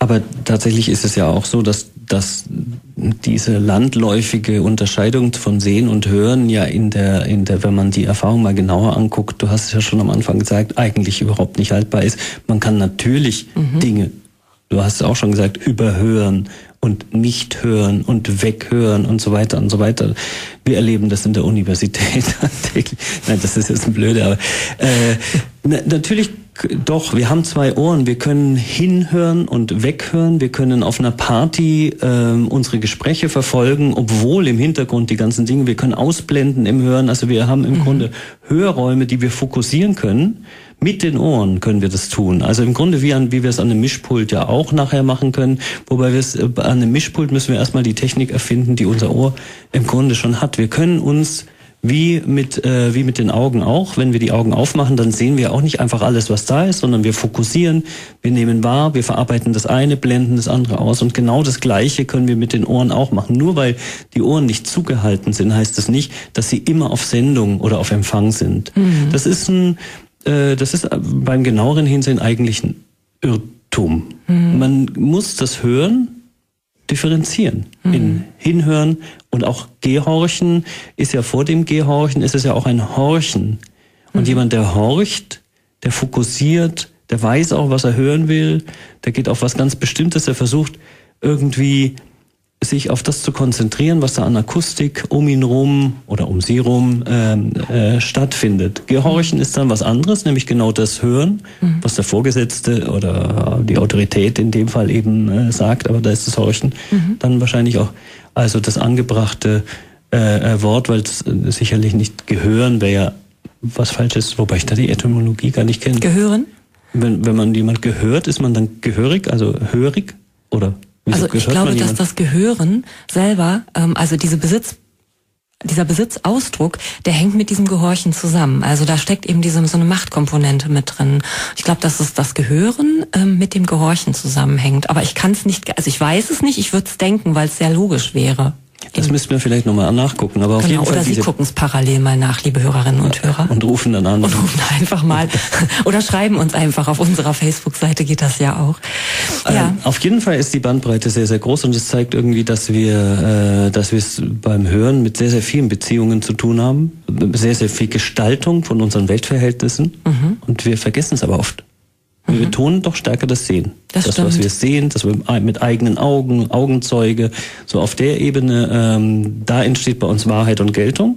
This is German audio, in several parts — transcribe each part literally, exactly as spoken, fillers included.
Aber tatsächlich ist es ja auch so, dass, dass diese landläufige Unterscheidung von Sehen und Hören ja in der, in der, wenn man die Erfahrung mal genauer anguckt, du hast es ja schon am Anfang gesagt, eigentlich überhaupt nicht haltbar ist. Man kann natürlich mhm. Dinge, du hast es auch schon gesagt, überhören und nicht hören und weghören und so weiter und so weiter. Wir erleben das in der Universität täglich. Nein, das ist jetzt ein Blöde, aber äh, na, natürlich doch, wir haben zwei Ohren. Wir können hinhören und weghören. Wir können auf einer Party äh, unsere Gespräche verfolgen, obwohl im Hintergrund die ganzen Dinge, wir können ausblenden im Hören. Also wir haben im mhm. Grunde Hörräume, die wir fokussieren können. Mit den Ohren können wir das tun. Also im Grunde wie, an, wie wir es an einem Mischpult ja auch nachher machen können. Wobei wir es an einem Mischpult müssen wir erstmal die Technik erfinden, die unser Ohr im Grunde schon hat. Wir können uns wie mit äh, wie mit den Augen auch, wenn wir die Augen aufmachen, dann sehen wir auch nicht einfach alles, was da ist, sondern wir fokussieren, wir nehmen wahr, wir verarbeiten das eine, blenden das andere aus und genau das Gleiche können wir mit den Ohren auch machen. Nur weil die Ohren nicht zugehalten sind, heißt das nicht, dass sie immer auf Sendung oder auf Empfang sind. Mhm. Das ist ein äh, das ist beim genaueren Hinsehen eigentlich ein Irrtum. Mhm. Man muss das Hören differenzieren. Mhm. In Hinhören und auch Gehorchen ist ja vor dem Gehorchen, ist es ja auch ein Horchen. Und mhm. jemand, der horcht, der fokussiert, der weiß auch, was er hören will, der geht auf was ganz Bestimmtes, der versucht irgendwie sich auf das zu konzentrieren, was da an Akustik um ihn rum oder um sie rum ähm, äh, stattfindet. Gehorchen mhm. ist dann was anderes, nämlich genau das Hören, mhm. was der Vorgesetzte oder die Autorität in dem Fall eben äh, sagt, aber da ist das Horchen mhm. dann wahrscheinlich auch also das angebrachte äh, Wort, weil es äh, sicherlich nicht gehören wäre ja was Falsches, wobei ich da die Etymologie gar nicht kenne. Gehören? Wenn, wenn man jemand gehört, ist man dann gehörig, also hörig oder Wieso also ich glaube, dass das Gehören selber, ähm, also diese Besitz, dieser Besitzausdruck, der hängt mit diesem Gehorchen zusammen. Also da steckt eben diese so eine Machtkomponente mit drin. Ich glaube, dass es das Gehören ähm, mit dem Gehorchen zusammenhängt. Aber ich kann es nicht, also ich weiß es nicht, ich würde es denken, weil es sehr logisch wäre. Das müssten wir vielleicht nochmal nachgucken. Aber auf genau, jeden Fall oder Sie gucken es parallel mal nach, liebe Hörerinnen und Hörer. Und rufen dann an. Und rufen einfach mal. Oder schreiben uns einfach. Auf unserer Facebook-Seite geht das ja auch. Ja. Ähm, auf jeden Fall ist die Bandbreite sehr, sehr groß. Und es zeigt irgendwie, dass wir äh, dass wir es beim Hören mit sehr, sehr vielen Beziehungen zu tun haben. Sehr, sehr viel Gestaltung von unseren Weltverhältnissen. Mhm. Und wir vergessen es aber oft. Wir mhm. betonen doch stärker das Sehen. Das, das stimmt. was wir sehen, das wir mit eigenen Augen, Augenzeuge, so auf der Ebene, ähm, da entsteht bei uns Wahrheit und Geltung.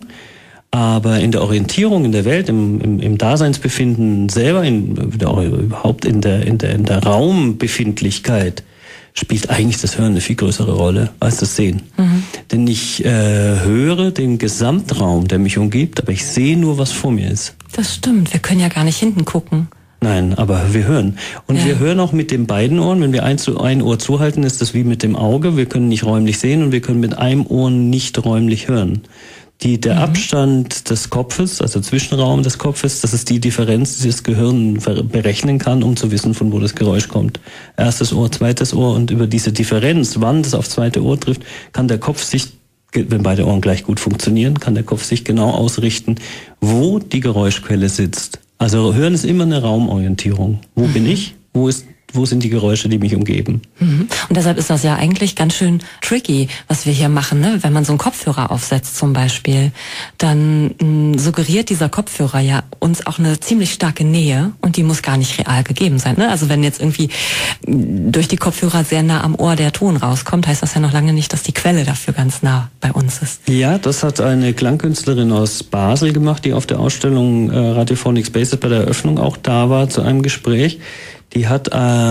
Aber in der Orientierung in der Welt, im, im, im Daseinsbefinden selber, in, der, überhaupt in der, in der, in der Raumbefindlichkeit, spielt eigentlich das Hören eine viel größere Rolle als das Sehen. Mhm. Denn ich äh, höre den Gesamtraum, der mich umgibt, aber ich sehe nur, was vor mir ist. Das stimmt, wir können ja gar nicht hinten gucken. Nein, aber wir hören. Und ja. wir hören auch mit den beiden Ohren. Wenn wir ein, ein Ohr zuhalten, ist das wie mit dem Auge. Wir können nicht räumlich sehen und wir können mit einem Ohr nicht räumlich hören. Die, der mhm. Abstand des Kopfes, also Zwischenraum des Kopfes, das ist die Differenz, die das Gehirn berechnen kann, um zu wissen, von wo das Geräusch kommt. Erstes Ohr, zweites Ohr und über diese Differenz, wann das aufs zweite Ohr trifft, kann der Kopf sich, wenn beide Ohren gleich gut funktionieren, kann der Kopf sich genau ausrichten, wo die Geräuschquelle sitzt. Also Hören ist immer eine Raumorientierung. Wo mhm. bin ich? Wo ist, wo sind die Geräusche, die mich umgeben? Mhm. Und deshalb ist das ja eigentlich ganz schön tricky, was wir hier machen, ne? Wenn man so einen Kopfhörer aufsetzt zum Beispiel, dann mh, suggeriert dieser Kopfhörer ja uns auch eine ziemlich starke Nähe und die muss gar nicht real gegeben sein, ne? Also wenn jetzt irgendwie durch die Kopfhörer sehr nah am Ohr der Ton rauskommt, heißt das ja noch lange nicht, dass die Quelle dafür ganz nah bei uns ist. Ja, das hat eine Klangkünstlerin aus Basel gemacht, die auf der Ausstellung äh, Radiophonic Spaces bei der Eröffnung auch da war zu einem Gespräch. Die hat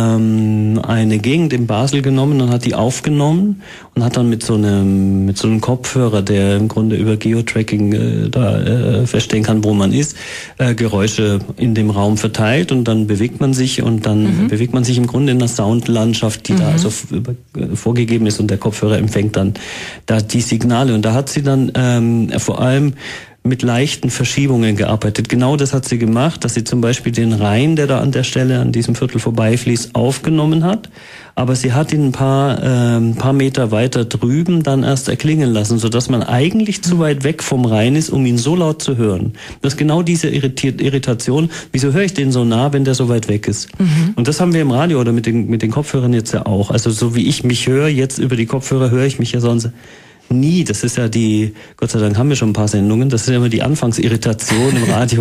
ähm, eine Gegend in Basel genommen und hat die aufgenommen und hat dann mit so einem mit so einem Kopfhörer, der im Grunde über Geotracking äh, da äh, verstehen kann, wo man ist, äh, Geräusche in dem Raum verteilt und dann bewegt man sich und dann mhm. bewegt man sich im Grunde in der Soundlandschaft, die mhm. da also über, äh, vorgegeben ist und der Kopfhörer empfängt dann da die Signale und da hat sie dann ähm, vor allem mit leichten Verschiebungen gearbeitet. Genau das hat sie gemacht, dass sie zum Beispiel den Rhein, der da an der Stelle, an diesem Viertel vorbeifließt, aufgenommen hat. Aber sie hat ihn ein paar, äh, ein paar Meter weiter drüben dann erst erklingen lassen, sodass man eigentlich zu weit weg vom Rhein ist, um ihn so laut zu hören. Das ist genau diese Irritiert, Irritation. Wieso höre ich den so nah, wenn der so weit weg ist? Mhm. Und das haben wir im Radio oder mit den, mit den Kopfhörern jetzt ja auch. Also so wie ich mich höre, jetzt über die Kopfhörer höre ich mich ja sonst nie. Das ist ja die, Gott sei Dank haben wir schon ein paar Sendungen, das ist ja immer die Anfangsirritation im Radio.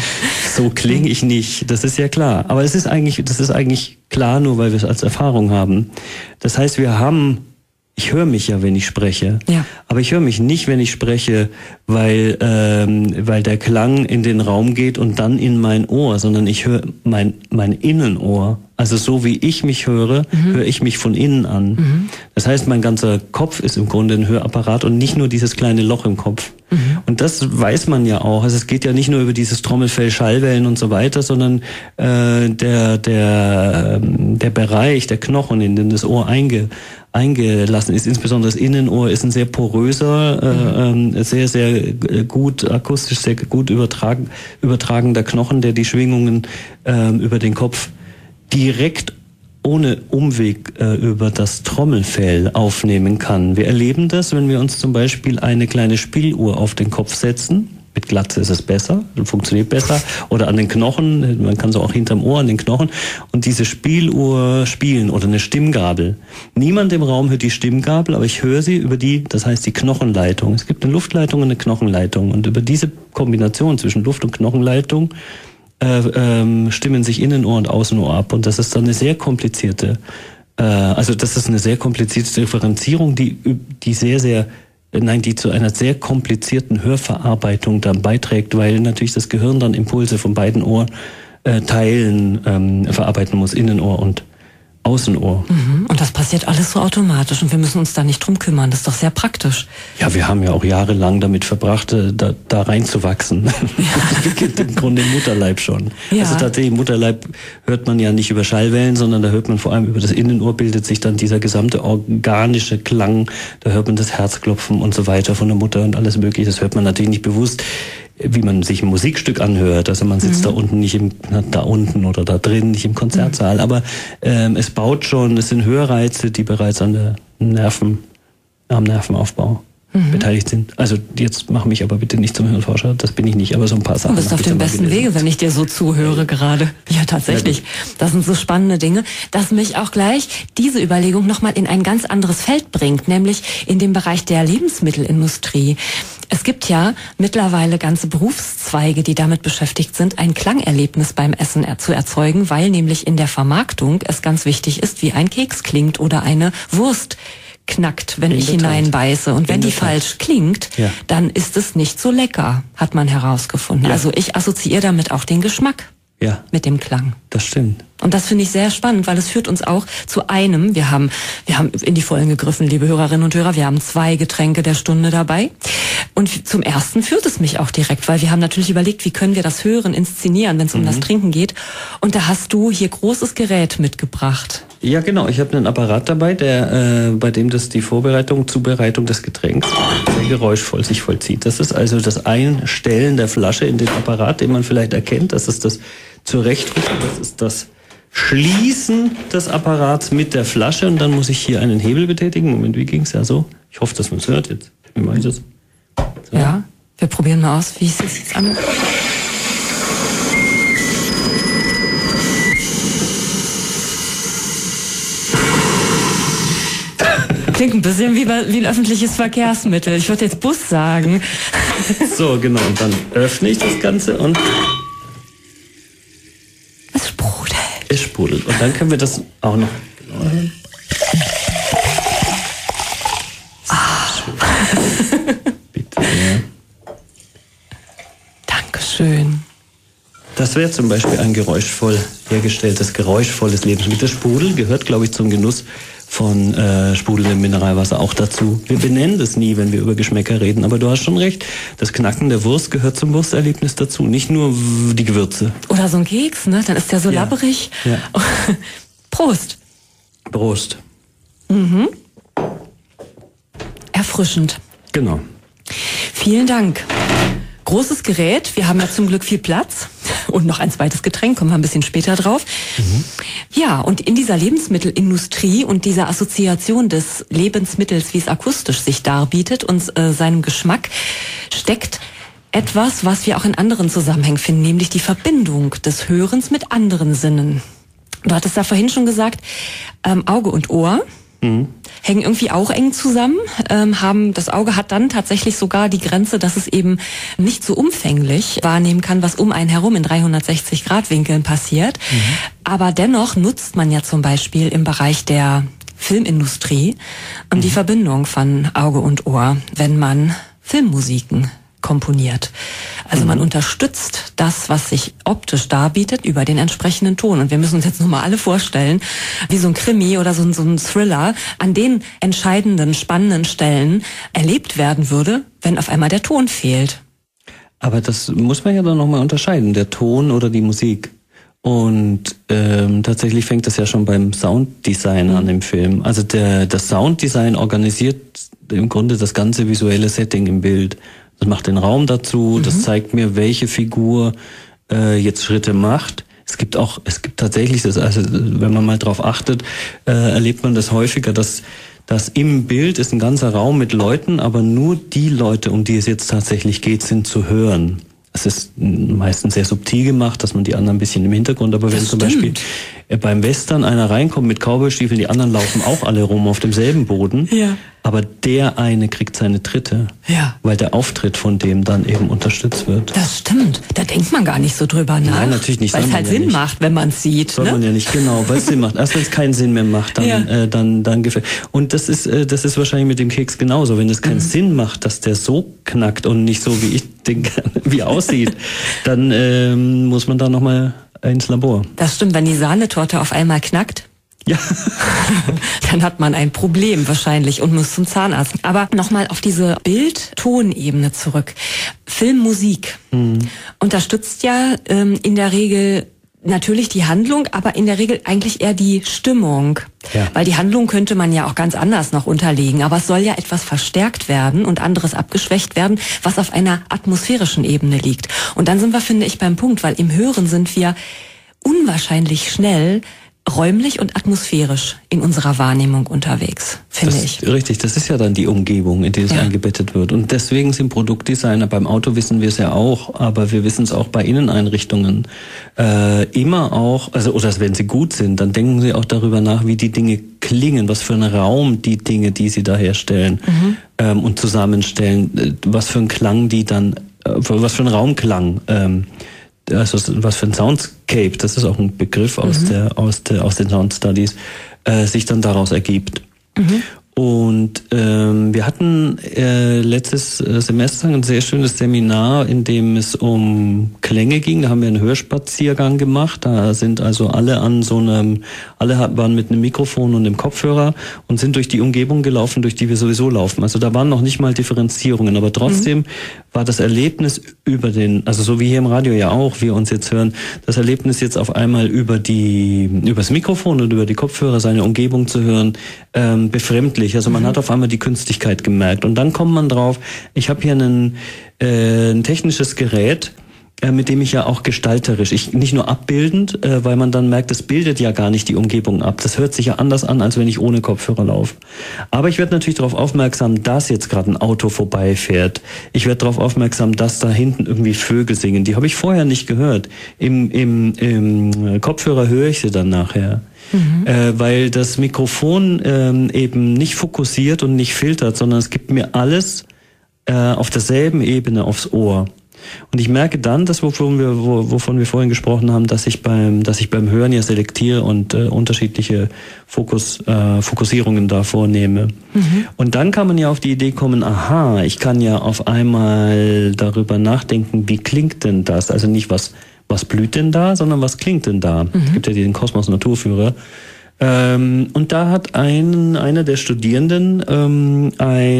So klinge ich nicht, das ist ja klar. Aber es ist eigentlich, das ist eigentlich klar, nur weil wir es als Erfahrung haben. Das heißt, wir haben, ich höre mich ja, wenn ich spreche, ja. aber ich höre mich nicht, wenn ich spreche, weil, ähm, weil der Klang in den Raum geht und dann in mein Ohr, sondern ich höre mein, mein Innenohr. Also so wie ich mich höre, mhm. höre ich mich von innen an. Mhm. Das heißt, mein ganzer Kopf ist im Grunde ein Hörapparat und nicht nur dieses kleine Loch im Kopf. Mhm. Und das weiß man ja auch. Also es geht ja nicht nur über dieses Trommelfell, Schallwellen und so weiter, sondern äh, der der der Bereich, der Knochen, in den das Ohr einge, eingelassen ist, insbesondere das Innenohr, ist ein sehr poröser, mhm. äh, sehr sehr gut akustisch sehr gut übertragen übertragender Knochen, der die Schwingungen äh, über den Kopf direkt ohne Umweg äh, über das Trommelfell aufnehmen kann. Wir erleben das, wenn wir uns zum Beispiel eine kleine Spieluhr auf den Kopf setzen. Mit Glatze ist es besser, funktioniert besser. Oder an den Knochen, man kann so auch hinterm Ohr an den Knochen. Und diese Spieluhr spielen oder eine Stimmgabel. Niemand im Raum hört die Stimmgabel, aber ich höre sie über die, das heißt die Knochenleitung. Es gibt eine Luftleitung und eine Knochenleitung. Und über diese Kombination zwischen Luft- und Knochenleitung Äh, ähm, stimmen sich Innenohr und Außenohr ab und das ist dann eine sehr komplizierte, äh, also das ist eine sehr komplizierte Differenzierung, die die sehr sehr, nein, die zu einer sehr komplizierten Hörverarbeitung dann beiträgt, weil natürlich das Gehirn dann Impulse von beiden Ohrteilen ähm, verarbeiten muss, Innenohr und Außenohr. Mhm. Und das passiert alles so automatisch und wir müssen uns da nicht drum kümmern. Das ist doch sehr praktisch. Ja, wir haben ja auch jahrelang damit verbracht, da, da reinzuwachsen. Ja. Das beginnt im Grunde im Mutterleib schon. Ja. Also tatsächlich im Mutterleib hört man ja nicht über Schallwellen, sondern da hört man vor allem über das Innenohr bildet sich dann dieser gesamte organische Klang. Da hört man das Herzklopfen und so weiter von der Mutter und alles Mögliche. Das hört man natürlich nicht bewusst, wie man sich ein Musikstück anhört. Also man sitzt mhm. da unten nicht im, da unten oder da drin, nicht im Konzertsaal. Mhm. Aber ähm, es baut schon, es sind Hörreize, die bereits an der Nerven, am Nervenaufbau mhm. beteiligt sind. Also jetzt mach mich aber bitte nicht zum Hirnforscher, das bin ich nicht, aber so ein paar Sachen. Du bist auf dem besten Wege, wenn ich dir so zuhöre gerade. Ja, tatsächlich. Ja, das sind so spannende Dinge, dass mich auch gleich diese Überlegung nochmal in ein ganz anderes Feld bringt, nämlich in dem Bereich der Lebensmittelindustrie. Es gibt ja mittlerweile ganze Berufszweige, die damit beschäftigt sind, ein Klangerlebnis beim Essen zu erzeugen, weil nämlich in der Vermarktung es ganz wichtig ist, wie ein Keks klingt oder eine Wurst knackt, wenn ich hineinbeiße. Und wenn die falsch klingt, ja. dann ist es nicht so lecker, hat man herausgefunden. Ja. Also ich assoziiere damit auch den Geschmack ja. mit dem Klang. Das stimmt. Und das finde ich sehr spannend, weil es führt uns auch zu einem, wir haben, wir haben in die Vollen gegriffen, liebe Hörerinnen und Hörer, wir haben zwei Getränke der Stunde dabei. Und zum ersten führt es mich auch direkt, weil wir haben natürlich überlegt, wie können wir das Hören inszenieren, wenn es um mhm. das Trinken geht. Und da hast du hier großes Gerät mitgebracht. Ja, genau. Ich habe einen Apparat dabei, der, äh, bei dem das die Vorbereitung, Zubereitung des Getränks sehr geräuschvoll sich vollzieht. Das ist also das Einstellen der Flasche in den Apparat, den man vielleicht erkennt. Das ist das Zurechtrücken, das ist das Schließen des Apparats mit der Flasche. Und dann muss ich hier einen Hebel betätigen. Moment, wie ging's ja so? Ich hoffe, dass man es hört jetzt. Wie mache ich das? So. Ja, wir probieren mal aus, wie es sich jetzt an. Klingt ein bisschen wie, bei, wie ein öffentliches Verkehrsmittel. Ich würde jetzt Bus sagen. So, genau. Und dann öffne ich das Ganze und es sprudelt. Es sprudelt. Und dann können wir das auch noch... Bitte, ja. Dankeschön. Das wäre zum Beispiel ein geräuschvoll hergestelltes, geräuschvolles Lebensmittel. Das Sprudel gehört, glaube ich, zum Genuss von äh, sprudelndem Mineralwasser auch dazu. Wir benennen das nie, wenn wir über Geschmäcker reden, aber du hast schon recht. Das Knacken der Wurst gehört zum Wursterlebnis dazu, nicht nur die Gewürze. Oder so ein Keks, ne? Dann ist der so ja. labberig. Ja. Prost. Prost. Mhm. Erfrischend. Genau. Vielen Dank. Großes Gerät, wir haben ja zum Glück viel Platz und noch ein zweites Getränk, kommen wir ein bisschen später drauf. Mhm. Ja, und in dieser Lebensmittelindustrie und dieser Assoziation des Lebensmittels, wie es akustisch sich darbietet und äh, seinem Geschmack, steckt etwas, was wir auch in anderen Zusammenhängen finden, nämlich die Verbindung des Hörens mit anderen Sinnen. Du hattest ja vorhin schon gesagt, ähm, Auge und Ohr mhm. hängen irgendwie auch eng zusammen. Ähm, haben das Auge hat dann tatsächlich sogar die Grenze, dass es eben nicht so umfänglich wahrnehmen kann, was um einen herum in dreihundertsechzig Grad Winkeln passiert. Mhm. Aber dennoch nutzt man ja zum Beispiel im Bereich der Filmindustrie ähm, mhm. die Verbindung von Auge und Ohr, wenn man Filmmusiken komponiert. Also mhm. man unterstützt das, was sich optisch darbietet, über den entsprechenden Ton. Und wir müssen uns jetzt nur mal alle vorstellen, wie so ein Krimi oder so ein, so ein Thriller an den entscheidenden, spannenden Stellen erlebt werden würde, wenn auf einmal der Ton fehlt. Aber das muss man ja dann nochmal unterscheiden, der Ton oder die Musik. Und ähm, tatsächlich fängt das ja schon beim Sounddesign mhm. an im Film. Also der, das Sounddesign organisiert im Grunde das ganze visuelle Setting im Bild. Das macht den Raum dazu, mhm. das zeigt mir, welche Figur äh, jetzt Schritte macht. Es gibt auch, es gibt tatsächlich, das, also wenn man mal drauf achtet, äh, erlebt man das häufiger, dass, dass im Bild ist ein ganzer Raum mit Leuten, aber nur die Leute, um die es jetzt tatsächlich geht, sind zu hören. Es ist meistens sehr subtil gemacht, dass man die anderen ein bisschen im Hintergrund, aber wenn das zum stimmt. Beispiel beim Western einer reinkommt mit Cowboystiefeln, die anderen laufen auch alle rum auf demselben Boden, ja. aber der eine kriegt seine Tritte, ja. weil der Auftritt von dem dann eben unterstützt wird. Das stimmt, da denkt man gar nicht so drüber nach. Nein, natürlich nicht. Weil es halt ja Sinn nicht. macht, wenn man es sieht. Soll ne? man ja nicht, genau, weil es Sinn macht. Erst wenn es keinen Sinn mehr macht, dann, ja. äh, dann, dann gefällt. Und das ist, äh, das ist wahrscheinlich mit dem Keks genauso. Wenn es keinen mhm. Sinn macht, dass der so knackt und nicht so, wie ich den wie aussieht, dann ähm, muss man da nochmal ins Labor. Das stimmt, wenn die Sahnetorte auf einmal knackt, ja. dann hat man ein Problem wahrscheinlich und muss zum Zahnarzt. Aber nochmal auf diese Bild-Ton-Ebene zurück. Filmmusik mhm. unterstützt ja ähm, in der Regel natürlich die Handlung, aber in der Regel eigentlich eher die Stimmung. Ja. Weil die Handlung könnte man ja auch ganz anders noch unterlegen. Aber es soll ja etwas verstärkt werden und anderes abgeschwächt werden, was auf einer atmosphärischen Ebene liegt. Und dann sind wir, finde ich, beim Punkt, weil im Hören sind wir unwahrscheinlich schnell räumlich und atmosphärisch in unserer Wahrnehmung unterwegs, finde ich. Richtig, das ist ja dann die Umgebung, in die es ja. eingebettet wird. Und deswegen sind Produktdesigner, beim Auto wissen wir es ja auch, aber wir wissen es auch bei Inneneinrichtungen, äh, immer auch, also oder wenn sie gut sind, dann denken sie auch darüber nach, wie die Dinge klingen, was für einen Raum die Dinge, die sie da herstellen mhm. ähm, und zusammenstellen, was für einen Klang die dann, äh, was für einen Raumklang ähm, also was für ein Soundscape, das ist auch ein Begriff aus mhm. der aus der aus den Sound Studies, äh, sich dann daraus ergibt. Mhm. Und ähm, wir hatten äh, letztes Semester ein sehr schönes Seminar, in dem es um Klänge ging. Da haben wir einen Hörspaziergang gemacht. Da sind also alle an so einem, alle waren mit einem Mikrofon und einem Kopfhörer und sind durch die Umgebung gelaufen, durch die wir sowieso laufen. Also da waren noch nicht mal Differenzierungen, aber trotzdem mhm. war das Erlebnis über den, also so wie hier im Radio ja auch, wir uns jetzt hören, das Erlebnis jetzt auf einmal über die, übers Mikrofon und über die Kopfhörer seine Umgebung zu hören, ähm, befremdlich. Also man mhm. hat auf einmal die Künstlichkeit gemerkt. Und dann kommt man drauf, ich habe hier einen, äh, ein technisches Gerät, äh, mit dem ich ja auch gestalterisch, ich nicht nur abbildend, äh, weil man dann merkt, das bildet ja gar nicht die Umgebung ab. Das hört sich ja anders an, als wenn ich ohne Kopfhörer laufe. Aber ich werde natürlich darauf aufmerksam, dass jetzt gerade ein Auto vorbeifährt. Ich werde darauf aufmerksam, dass da hinten irgendwie Vögel singen. Die habe ich vorher nicht gehört. Im, im, im Kopfhörer höre ich sie dann nachher. Mhm. Äh, weil das Mikrofon ähm, eben nicht fokussiert und nicht filtert, sondern es gibt mir alles äh, auf derselben Ebene aufs Ohr. Und ich merke dann, dass wovon wir, wo, wovon wir vorhin gesprochen haben, dass ich beim, dass ich beim Hören ja selektiere und äh, unterschiedliche Fokus, äh, Fokussierungen da vornehme. Mhm. Und dann kann man ja auf die Idee kommen, aha, ich kann ja auf einmal darüber nachdenken, wie klingt denn das? Also nicht was Was blüht denn da, sondern was klingt denn da? Mhm. Es gibt ja den Kosmos Naturführer. Ähm, und da hat ein, einer der Studierenden ähm,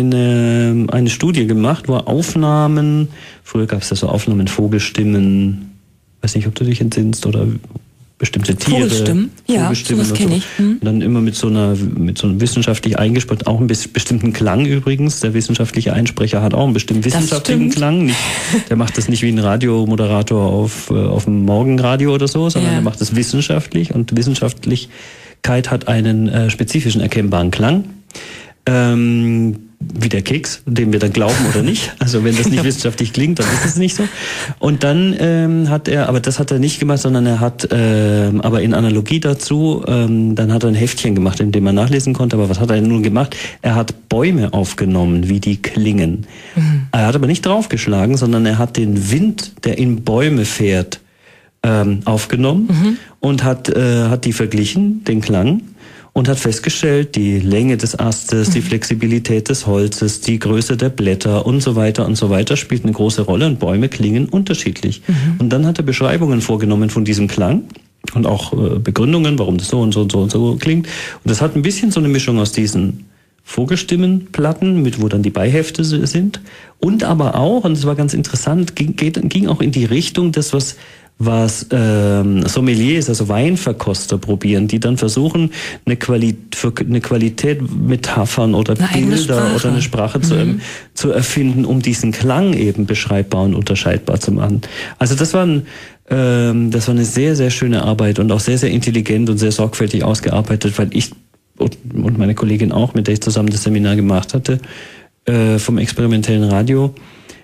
eine, eine Studie gemacht, wo er Aufnahmen, früher gab es ja so Aufnahmen, Vogelstimmen, weiß nicht, ob du dich entsinnst oder bestimmte Tiere, Vogelstimmen, ja, Vogelstimmen das kenne ich. Hm. Und dann immer mit so einer, mit so einem wissenschaftlich eingesprochen, auch einen bestimmten Klang übrigens. Der wissenschaftliche Einsprecher hat auch einen bestimmten wissenschaftlichen Klang. Nicht, der macht das nicht wie ein Radiomoderator auf, auf dem Morgenradio oder so, sondern ja. er macht das wissenschaftlich, und Wissenschaftlichkeit hat einen äh, spezifischen erkennbaren Klang. Ähm, wie der Keks, dem wir dann glauben oder nicht. Also wenn das nicht wissenschaftlich klingt, dann ist es nicht so. Und dann ähm, hat er, aber das hat er nicht gemacht, sondern er hat, ähm, aber in Analogie dazu, ähm, dann hat er ein Heftchen gemacht, in dem man nachlesen konnte. Aber was hat er nun gemacht? Er hat Bäume aufgenommen, wie die klingen. Mhm. Er hat aber nicht draufgeschlagen, sondern er hat den Wind, der in Bäume fährt, ähm, aufgenommen mhm. und hat, äh, hat die verglichen, den Klang. Und hat festgestellt, die Länge des Astes, mhm. die Flexibilität des Holzes, die Größe der Blätter und so weiter und so weiter spielt eine große Rolle, und Bäume klingen unterschiedlich. Mhm. Und dann hat er Beschreibungen vorgenommen von diesem Klang und auch äh, Begründungen, warum das so und so und so und so klingt. Und das hat ein bisschen so eine Mischung aus diesen Vogelstimmenplatten, mit wo dann die Beihefte sind, und aber auch, und das war ganz interessant, ging, geht, ging auch in die Richtung des, was was ähm, Sommeliers, also Weinverkoster probieren, die dann versuchen, eine, Quali- für eine Qualität, Metaphern oder eine Bilder oder eine Sprache mhm. zu, ähm, zu erfinden, um diesen Klang eben beschreibbar und unterscheidbar zu machen. Also das war, ein, ähm, das war eine sehr, sehr schöne Arbeit und auch sehr, sehr intelligent und sehr sorgfältig ausgearbeitet, weil ich und, und meine Kollegin auch, mit der ich zusammen das Seminar gemacht hatte, äh, vom experimentellen Radio,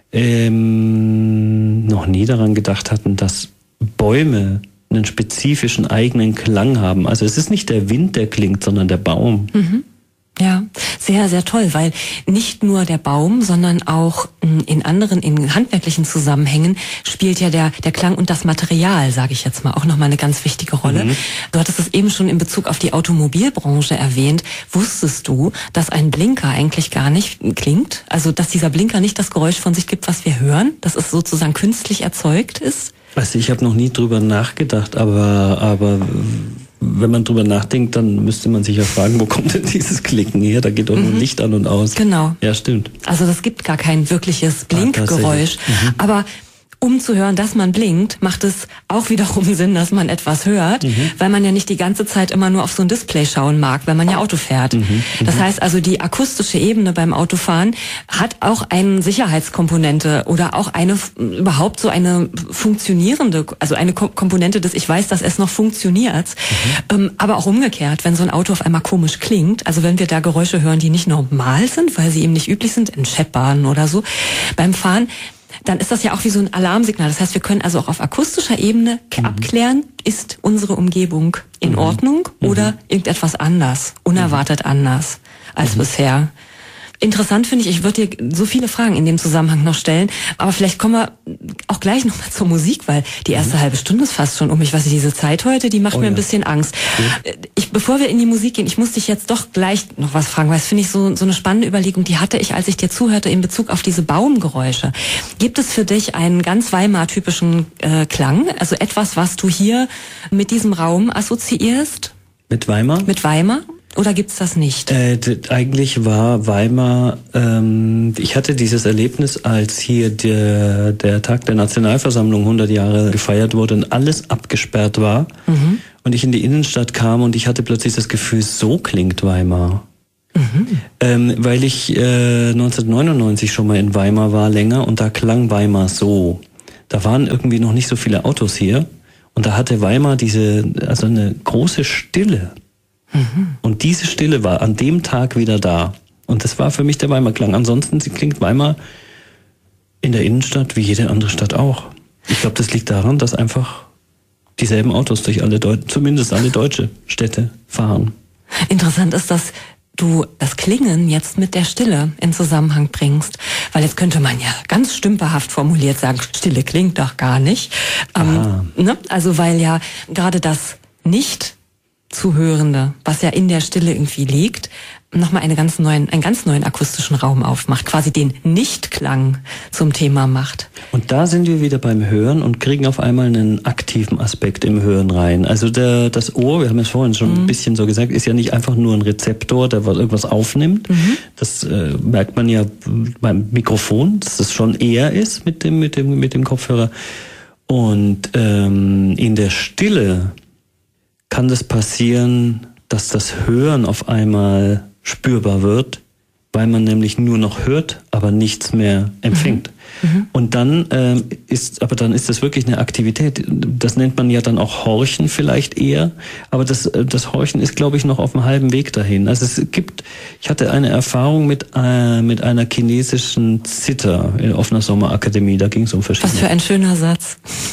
ähm, noch nie daran gedacht hatten, dass Bäume einen spezifischen eigenen Klang haben. Also es ist nicht der Wind, der klingt, sondern der Baum. Mhm. Ja, sehr, sehr toll, weil nicht nur der Baum, sondern auch in anderen, in handwerklichen Zusammenhängen spielt ja der, der Klang und das Material, sage ich jetzt mal, auch nochmal eine ganz wichtige Rolle. Mhm. Du hattest es eben schon in Bezug auf die Automobilbranche erwähnt. Wusstest du, dass ein Blinker eigentlich gar nicht klingt? Also, dass dieser Blinker nicht das Geräusch von sich gibt, was wir hören? Dass es sozusagen künstlich erzeugt ist? Also ich habe noch nie drüber nachgedacht, aber, aber wenn man drüber nachdenkt, dann müsste man sich ja fragen, wo kommt denn dieses Klicken her? Da geht doch nur mhm. Licht an und aus. Genau. Ja, stimmt. Also das gibt gar kein wirkliches Blinkgeräusch. Ah, mhm. Aber um zu hören, dass man blinkt, macht es auch wiederum Sinn, dass man etwas hört, mhm. weil man ja nicht die ganze Zeit immer nur auf so ein Display schauen mag, wenn man ja Auto fährt. Mhm. Das heißt also, die akustische Ebene beim Autofahren hat auch eine Sicherheitskomponente oder auch eine überhaupt so eine funktionierende, also eine Komponente des ich weiß, dass es noch funktioniert. Mhm. Ähm, aber auch umgekehrt, wenn so ein Auto auf einmal komisch klingt, also wenn wir da Geräusche hören, die nicht normal sind, weil sie eben nicht üblich sind, in Chatbahnen oder so, beim Fahren, dann ist das ja auch wie so ein Alarmsignal. Das heißt, wir können also auch auf akustischer Ebene mhm. abklären, ist unsere Umgebung in mhm. Ordnung oder mhm. irgendetwas anders, unerwartet mhm. anders als mhm. bisher. Interessant finde ich, ich würde dir so viele Fragen in dem Zusammenhang noch stellen, aber vielleicht kommen wir auch gleich noch mal zur Musik, weil die erste mhm. halbe Stunde ist fast schon um. Ich weiß nicht, diese Zeit heute, die macht oh, mir ein ja. bisschen Angst. Ja. Ich, bevor wir in die Musik gehen, ich muss dich jetzt doch gleich noch was fragen, weil das finde ich so, so eine spannende Überlegung, die hatte ich, als ich dir zuhörte, in Bezug auf diese Baumgeräusche. Gibt es für dich einen ganz Weimar-typischen äh, Klang, also etwas, was du hier mit diesem Raum assoziierst? Mit Weimar? Mit Weimar? Oder gibt's das nicht? Äh, d- eigentlich war Weimar, ähm, ich hatte dieses Erlebnis, als hier der, der Tag der Nationalversammlung hundert Jahre gefeiert wurde und alles abgesperrt war mhm. und ich in die Innenstadt kam und ich hatte plötzlich das Gefühl, so klingt Weimar. Mhm. Ähm, weil ich äh, neunzehnhundertneunundneunzig schon mal in Weimar war, länger, und da klang Weimar so. Da waren irgendwie noch nicht so viele Autos hier und da hatte Weimar diese, also eine große Stille. Mhm. Und diese Stille war an dem Tag wieder da. Und das war für mich der Weimar-Klang. Ansonsten klingt Weimar in der Innenstadt wie jede andere Stadt auch. Ich glaube, das liegt daran, dass einfach dieselben Autos durch alle, Deu- zumindest alle deutsche Städte fahren. Interessant ist, dass du das Klingen jetzt mit der Stille in Zusammenhang bringst. Weil jetzt könnte man ja ganz stümperhaft formuliert sagen, Stille klingt doch gar nicht. Ähm, ne? Also weil ja gerade das nicht Zuhörende, was ja in der Stille irgendwie liegt, nochmal eine ganz neuen, einen ganz neuen akustischen Raum aufmacht, quasi den Nichtklang zum Thema macht. Und da sind wir wieder beim Hören und kriegen auf einmal einen aktiven Aspekt im Hören rein. Also der, das Ohr, wir haben es vorhin schon mhm. ein bisschen so gesagt, ist ja nicht einfach nur ein Rezeptor, der irgendwas aufnimmt. Mhm. Das äh, merkt man ja beim Mikrofon, dass das schon eher ist mit dem, mit dem, mit dem Kopfhörer. Und ähm, in der Stille kann das passieren, dass das Hören auf einmal spürbar wird, weil man nämlich nur noch hört, aber nichts mehr empfängt. Mhm. Und dann ähm, ist, aber dann ist das wirklich eine Aktivität. Das nennt man ja dann auch Horchen vielleicht eher. Aber das, das Horchen ist, glaube ich, noch auf einem halben Weg dahin. Also es gibt, ich hatte eine Erfahrung mit, äh, mit einer chinesischen Zither auf einer Sommerakademie. Da ging es um verschiedene. Was für ein schöner Satz.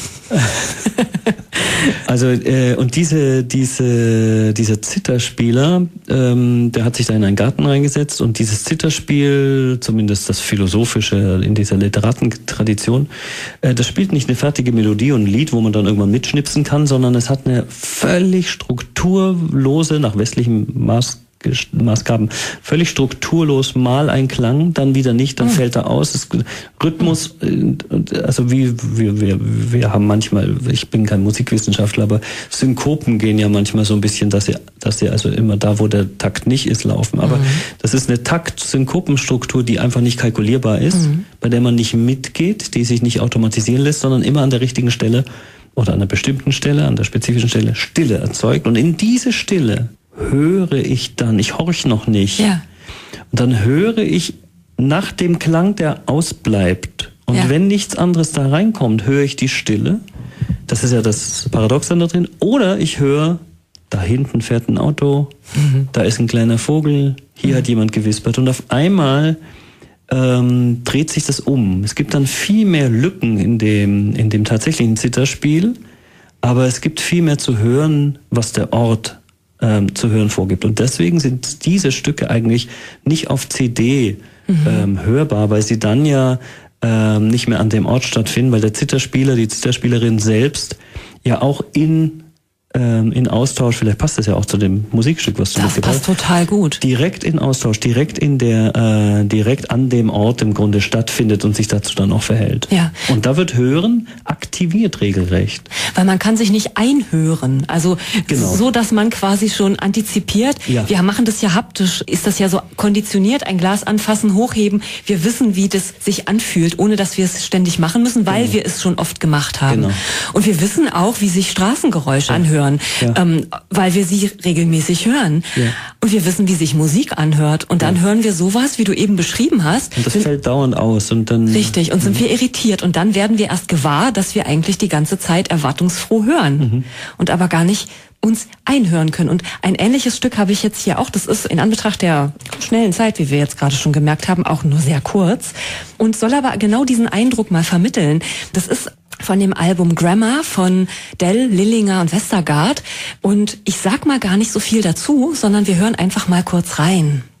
Also äh, und diese diese dieser Zitherspieler, ähm, der hat sich da in einen Garten reingesetzt und dieses Zitherspiel, zumindest das Philosophische in dieser Literatentradition, äh, das spielt nicht eine fertige Melodie und ein Lied, wo man dann irgendwann mitschnipsen kann, sondern es hat eine völlig strukturlose, nach westlichem Maß Maßgaben, völlig strukturlos, mal ein Klang, dann wieder nicht, dann mhm. fällt er aus. Das Rhythmus, also wie wir, wir, wir haben manchmal, ich bin kein Musikwissenschaftler, aber Synkopen gehen ja manchmal so ein bisschen, dass sie, dass sie also immer da, wo der Takt nicht ist, laufen. Aber mhm. das ist eine Takt-Synkopenstruktur, die einfach nicht kalkulierbar ist, mhm. bei der man nicht mitgeht, die sich nicht automatisieren lässt, sondern immer an der richtigen Stelle oder an einer bestimmten Stelle, an der spezifischen Stelle Stille erzeugt. Und in diese Stille höre ich dann, ich horche noch nicht. Ja. Und dann höre ich nach dem Klang, der ausbleibt. Und ja. wenn nichts anderes da reinkommt, höre ich die Stille. Das ist ja das Paradoxon da drin. Oder ich höre, da hinten fährt ein Auto, mhm. da ist ein kleiner Vogel, hier mhm. hat jemand gewispert. Und auf einmal ähm, dreht sich das um. Es gibt dann viel mehr Lücken in dem, in dem tatsächlichen Zitherspiel. Aber es gibt viel mehr zu hören, was der Ort Ähm, zu hören vorgibt. Und deswegen sind diese Stücke eigentlich nicht auf C D mhm. ähm, hörbar, weil sie dann ja ähm, nicht mehr an dem Ort stattfinden, weil der Zitherspieler, die Zitherspielerin selbst ja auch in ähm, in Austausch, vielleicht passt das ja auch zu dem Musikstück, was du mitgebracht hast. Das passt total gut. Direkt in Austausch, direkt in der, äh, direkt an dem Ort im Grunde stattfindet und sich dazu dann auch verhält. Ja. Und da wird Hören aktiviert regelrecht. Weil man kann sich nicht einhören. Also genau. so, dass man quasi schon antizipiert. Ja. Wir machen das ja haptisch, ist das ja so konditioniert, ein Glas anfassen, hochheben. Wir wissen, wie das sich anfühlt, ohne dass wir es ständig machen müssen, weil genau. wir es schon oft gemacht haben. Genau. Und wir wissen auch, wie sich Straßengeräusche ja. anhören. Ja. Ähm, weil wir sie regelmäßig hören. Ja. Und wir wissen, wie sich Musik anhört. Und dann ja. hören wir sowas, wie du eben beschrieben hast. Und das sind, fällt dauernd aus. Und dann richtig, und sind mhm. wir irritiert. Und dann werden wir erst gewahr, dass wir eigentlich die ganze Zeit erwartungsfroh hören. Mhm. Und aber gar nicht uns einhören können. Und ein ähnliches Stück habe ich jetzt hier auch. Das ist in Anbetracht der schnellen Zeit, wie wir jetzt gerade schon gemerkt haben, auch nur sehr kurz. Und soll aber genau diesen Eindruck mal vermitteln. Das ist von dem Album Grammar von Dell, Lillinger und Westergaard. Und ich sag mal gar nicht so viel dazu, sondern wir hören einfach mal kurz rein.